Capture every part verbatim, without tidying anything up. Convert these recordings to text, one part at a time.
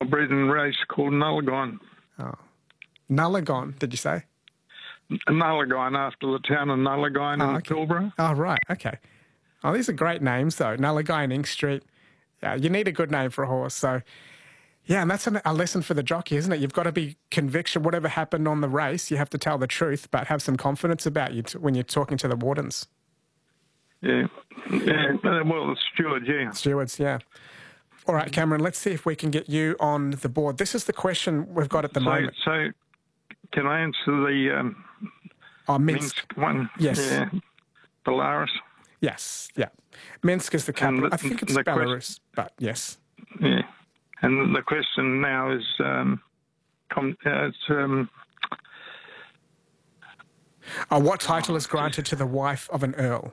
breeding race called Nullagine. Oh. Nullagine, did you say? Nullagine, after the town of Nullagine Oh, in okay. Pilbara. Oh, right, okay. Oh, these are great names, though. Nullagine, Ink Street. Yeah, you need a good name for a horse, so... Yeah, and that's a lesson for the jockey, isn't it? You've got to be conviction. Whatever happened on the race, you have to tell the truth, but have some confidence about you t- when you're talking to the wardens. Yeah, yeah. Well, the stewards, yeah. Stewards, yeah. All right, Cameron, let's see if we can get you on the board. This is the question we've got at the so, moment. So, can I answer the um, oh, Minsk. Minsk one? Yes. Yeah. Belarus? Yes, yeah. Minsk is the capital. The, I think it's Belarus, question, but yes. Yeah. And the question now is, um, com- uh, it's, um, oh, what title is granted to the wife of an earl?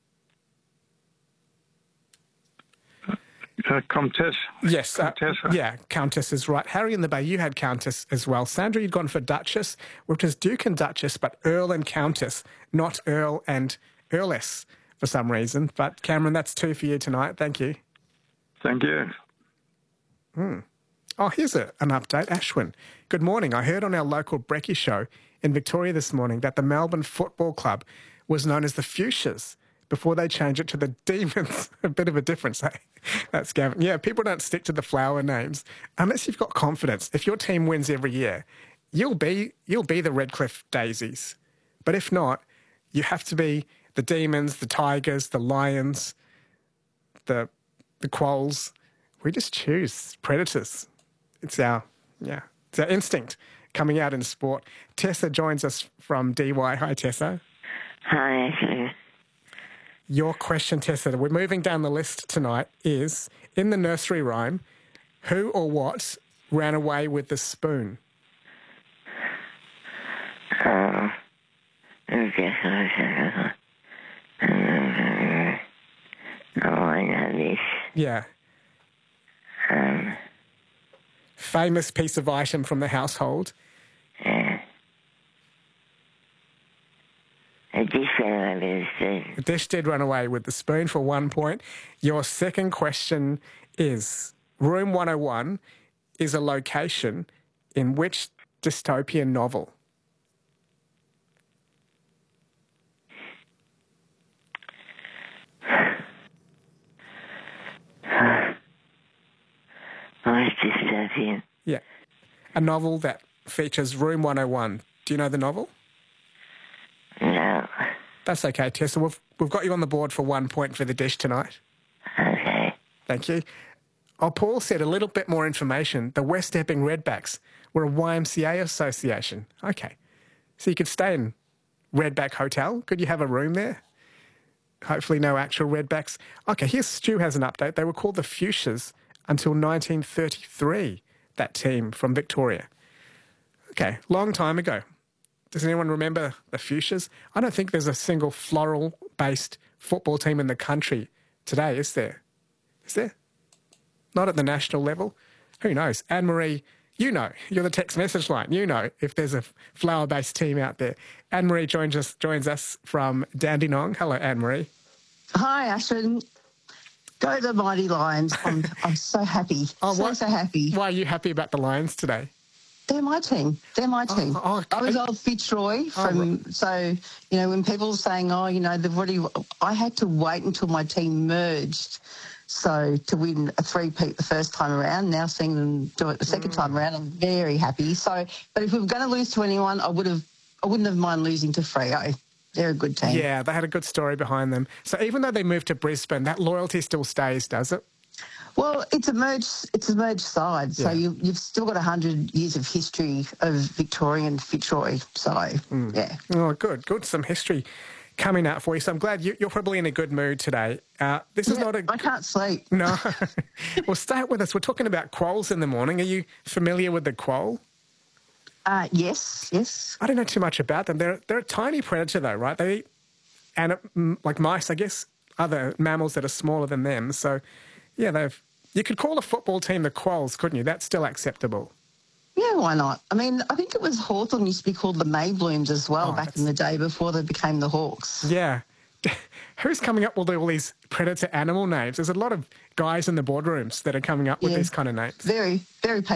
Uh, Comtesse. Yes. Uh, Countessa. yeah, Countess is right. Harry in the Bay, you had Countess as well. Sandra, you'd gone for Duchess, which is Duke and Duchess, but Earl and Countess, not Earl and Earless for some reason. But Cameron, that's two for you tonight. Thank you. Thank you. Hmm. Oh, here's a, an update. Ashwin, good morning. I heard on our local Brekkie show in Victoria this morning that the Melbourne Football Club was known as the Fuchsias before they changed it to the Demons. A bit of a difference, eh? That's Gavin. Yeah, people don't stick to the flower names unless you've got confidence. If your team wins every year, you'll be you'll be the Redcliffe Daisies. But if not, you have to be the Demons, the Tigers, the Lions, the the Quolls. We just choose Predators. It's our, yeah, it's our instinct coming out in sport. Tessa joins us from D Y. Hi, Tessa. Hi. Your question, Tessa, we're moving down the list tonight, is, in the nursery rhyme, who or what ran away with the spoon? Oh, okay. Oh, I know this. Yeah. Um, Famous piece of item from the household. Yeah. A dish ran away with the spoon. The dish did run away with the spoon for one point. Your second question is, Room one oh one is a location in which dystopian novel? Oh, it's dystopian. Yeah. A novel that features Room one oh one. Do you know the novel? No. That's okay, Tessa. We've, we've got you on the board for one point for the dish tonight. Okay. Thank you. Oh, Paul said a little bit more information. The West Epping Redbacks were a Y M C A association. Okay. So you could stay in Redback Hotel. Could you have a room there? Hopefully no actual Redbacks. Okay, here's Stu has an update. They were called the Fuchsias until nineteen thirty-three, that team from Victoria. Okay, long time ago. Does anyone remember the Fuchsias? I don't think there's a single floral-based football team in the country today, is there? Is there? Not at the national level? Who knows? Anne-Marie, you know. You're the text message line. You know if there's a flower-based team out there. Anne-Marie joins us, joins us from Dandenong. Hello, Anne-Marie. Hi, Ashwin. Go the Mighty Lions. I'm, I'm so happy. Oh, so, what, so happy. Why are you happy about the Lions today? They're my team. They're my team. Oh, oh, I was old Fitzroy from, oh, right. so, you know, when people were saying, oh, you know, they've already, I had to wait until my team merged. So to win a three-peat the first time around, now seeing them do it the second mm. time around, I'm very happy. So, but if we were going to lose to anyone, I would have, I wouldn't have mind losing to Freo. They're a good team. Yeah, they had a good story behind them. So even though they moved to Brisbane, that loyalty still stays, does it? Well, it's a merged, it's a merged side, so yeah. you, you've still got one hundred years of history of Victorian Fitzroy, so, mm. yeah. Oh, good, good. Some history coming out for you. So I'm glad you, you're probably in a good mood today. Uh, this is yeah, not a... I can't sleep. No. Well, stay with us. We're talking about quolls in the morning. Are you familiar with the quoll? Uh, yes, yes. I don't know too much about them. They're, they're a tiny predator, though, right? They eat, and like mice, I guess, other mammals that are smaller than them. So, yeah, they've... You could call a football team the Quolls, couldn't you? That's still acceptable. Yeah, why not? I mean, I think it was Hawthorn used to be called the Mayblooms as well oh, back that's... in the day before they became the Hawks. Yeah. Who's coming up with all these predator animal names? There's a lot of guys in the boardrooms that are coming up with yeah. these kind of names. Very, very